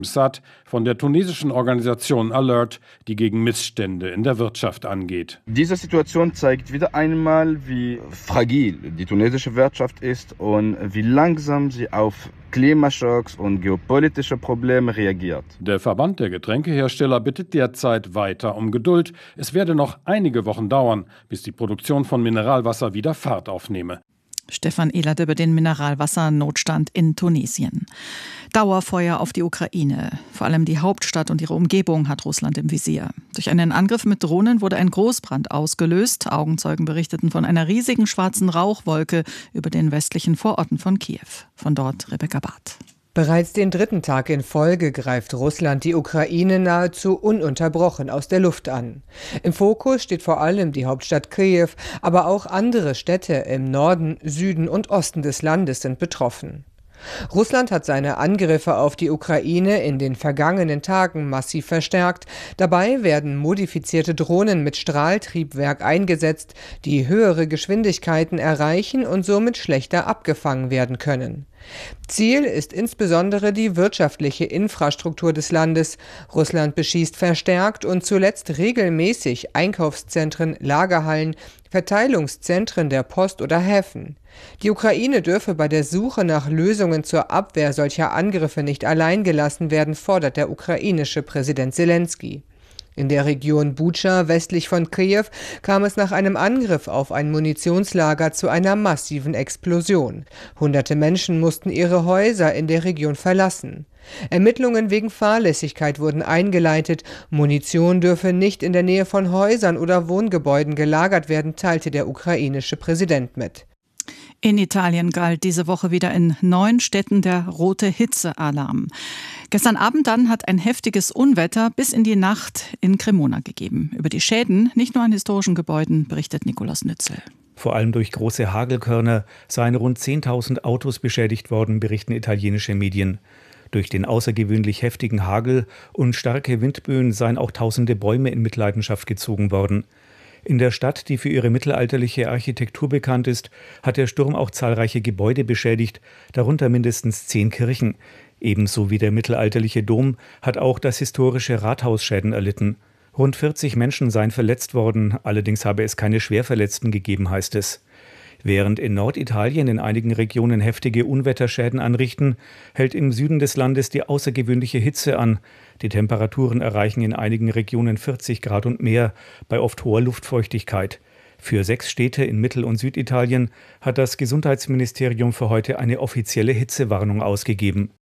Assad von der tunesischen Organisation Alert, die gegen Missstände in der Wirtschaft angeht. Diese Situation zeigt wieder einmal, wie fragil die tunesische Wirtschaft ist und wie langsam sie auf Klimaschocks und geopolitische Probleme reagiert. Der Verband der Getränkehersteller bittet derzeit weiter um Geduld. Es werde noch einige Wochen dauern, bis die Produktion von Mineralwasser wieder Fahrt aufnehme. Stefan Ehlert über den Mineralwassernotstand in Tunesien. Dauerfeuer auf die Ukraine. Vor allem die Hauptstadt und ihre Umgebung hat Russland im Visier. Durch einen Angriff mit Drohnen wurde ein Großbrand ausgelöst. Augenzeugen berichteten von einer riesigen schwarzen Rauchwolke über den westlichen Vororten von Kiew. Von dort Rebecca Barth. Bereits den 3. Tag in Folge greift Russland die Ukraine nahezu ununterbrochen aus der Luft an. Im Fokus steht vor allem die Hauptstadt Kiew, aber auch andere Städte im Norden, Süden und Osten des Landes sind betroffen. Russland hat seine Angriffe auf die Ukraine in den vergangenen Tagen massiv verstärkt. Dabei werden modifizierte Drohnen mit Strahltriebwerk eingesetzt, die höhere Geschwindigkeiten erreichen und somit schlechter abgefangen werden können. Ziel ist insbesondere die wirtschaftliche Infrastruktur des Landes. Russland beschießt verstärkt und zuletzt regelmäßig Einkaufszentren, Lagerhallen, Verteilungszentren der Post oder Häfen. Die Ukraine dürfe bei der Suche nach Lösungen zur Abwehr solcher Angriffe nicht allein gelassen werden, fordert der ukrainische Präsident Selenskyj. In der Region Butscha westlich von Kiew kam es nach einem Angriff auf ein Munitionslager zu einer massiven Explosion. Hunderte Menschen mussten ihre Häuser in der Region verlassen. Ermittlungen wegen Fahrlässigkeit wurden eingeleitet. Munition dürfe nicht in der Nähe von Häusern oder Wohngebäuden gelagert werden, teilte der ukrainische Präsident mit. In Italien galt diese Woche wieder in 9 Städten der rote Hitzealarm. Gestern Abend dann hat ein heftiges Unwetter bis in die Nacht in Cremona gegeben. Über die Schäden, nicht nur an historischen Gebäuden, berichtet Nikolaus Nützel. Vor allem durch große Hagelkörner seien rund 10.000 Autos beschädigt worden, berichten italienische Medien. Durch den außergewöhnlich heftigen Hagel und starke Windböen seien auch tausende Bäume in Mitleidenschaft gezogen worden. In der Stadt, die für ihre mittelalterliche Architektur bekannt ist, hat der Sturm auch zahlreiche Gebäude beschädigt, darunter mindestens 10 Kirchen. Ebenso wie der mittelalterliche Dom hat auch das historische Rathaus Schäden erlitten. Rund 40 Menschen seien verletzt worden, allerdings habe es keine Schwerverletzten gegeben, heißt es. Während in Norditalien in einigen Regionen heftige Unwetterschäden anrichten, hält im Süden des Landes die außergewöhnliche Hitze an. Die Temperaturen erreichen in einigen Regionen 40 Grad und mehr, bei oft hoher Luftfeuchtigkeit. Für 6 Städte in Mittel- und Süditalien hat das Gesundheitsministerium für heute eine offizielle Hitzewarnung ausgegeben.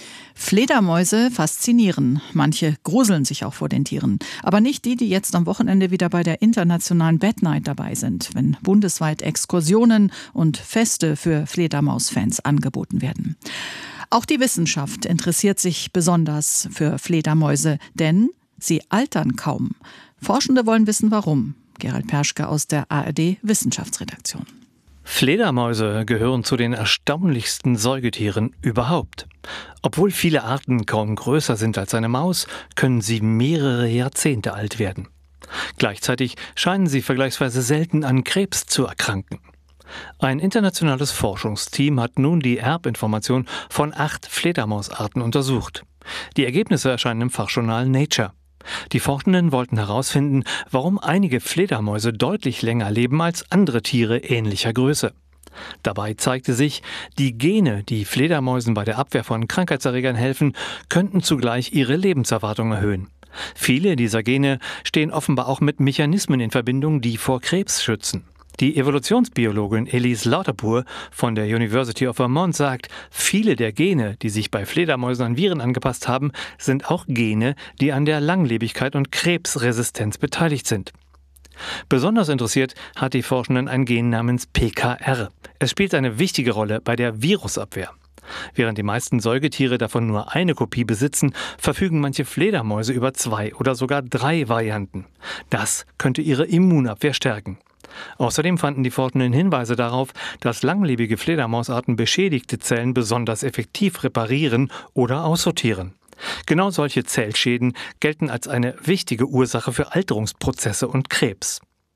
Fledermäuse faszinieren. Manche gruseln sich auch vor den Tieren. Aber nicht die, die jetzt am Wochenende wieder bei der internationalen Bat Night dabei sind, wenn bundesweit Exkursionen und Feste für Fledermausfans angeboten werden. Auch die Wissenschaft interessiert sich besonders für Fledermäuse, denn sie altern kaum. Forschende wollen wissen, warum. Gerald Perschke aus der ARD Wissenschaftsredaktion. Fledermäuse gehören zu den erstaunlichsten Säugetieren überhaupt. Obwohl viele Arten kaum größer sind als eine Maus, können sie mehrere Jahrzehnte alt werden. Gleichzeitig scheinen sie vergleichsweise selten an Krebs zu erkranken. Ein internationales Forschungsteam hat nun die Erbinformation von 8 Fledermausarten untersucht. Die Ergebnisse erscheinen im Fachjournal Nature. Die Forschenden wollten herausfinden, warum einige Fledermäuse deutlich länger leben als andere Tiere ähnlicher Größe. Dabei zeigte sich, die Gene, die Fledermäusen bei der Abwehr von Krankheitserregern helfen, könnten zugleich ihre Lebenserwartung erhöhen. Viele dieser Gene stehen offenbar auch mit Mechanismen in Verbindung, die vor Krebs schützen. Die Evolutionsbiologin Elise Lauterpour von der University of Vermont sagt, viele der Gene, die sich bei Fledermäusen an Viren angepasst haben, sind auch Gene, die an der Langlebigkeit und Krebsresistenz beteiligt sind. Besonders interessiert hat die Forschenden ein Gen namens PKR. Es spielt eine wichtige Rolle bei der Virusabwehr. Während die meisten Säugetiere davon nur eine Kopie besitzen, verfügen manche Fledermäuse über 2 oder sogar 3 Varianten. Das könnte ihre Immunabwehr stärken. Außerdem fanden die Forschenden Hinweise darauf, dass langlebige Fledermausarten beschädigte Zellen besonders effektiv reparieren oder aussortieren. Genau solche Zellschäden gelten als eine wichtige Ursache für Alterungsprozesse und Krebs.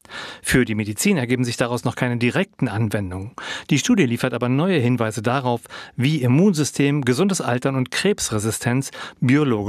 Für die Medizin ergeben sich daraus noch keine direkten Anwendungen. Die Studie liefert aber neue Hinweise darauf, wie Immunsystem, gesundes Altern und Krebsresistenz biologisch